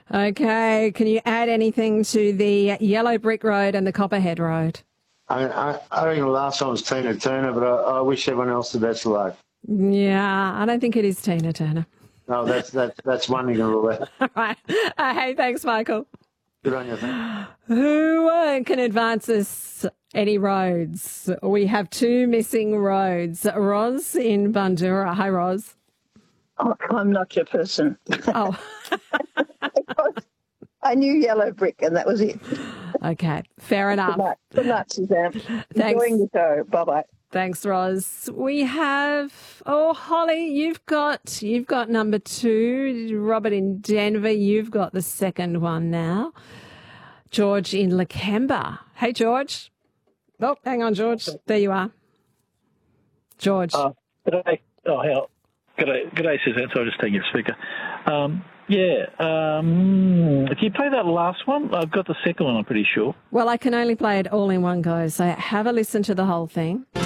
Okay, can you add anything to the Yellow Brick Road and the Copperhead Road? I reckon the last one was Tina Turner, but I wish everyone else the best of luck. Yeah, I don't think it is Tina Turner. No, that's one you can rule out. All right. Hey, thanks, Michael. Good on you. Thanks. Who can advance us any roads? We have two missing roads. Roz in Bundoora. Hi, Roz. Oh, I'm not your person. Oh, I knew Yellow Brick, and that was it. okay. Fair enough. Good night, Suzanne. Thanks. Enjoying the show. Bye-bye. Thanks, Roz. We have, Holly, you've got number 2. Robert in Denver, you've got the second one now. George in Lakemba. Hey, George. Oh, hang on, George. There you are. George. G'day. Oh, hell. G'day, Suzanne. So I'll just take your speaker. If you play that last one, I've got the second one, I'm pretty sure. Well, I can only play it all in one go, so have a listen to the whole thing.